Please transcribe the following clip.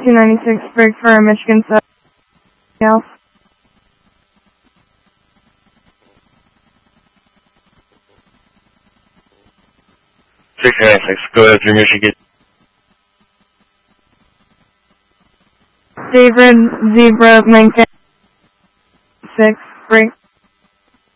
296, break for Michigan South. Else. 696, go ahead through Michigan. David Zebra Lincoln 6, break.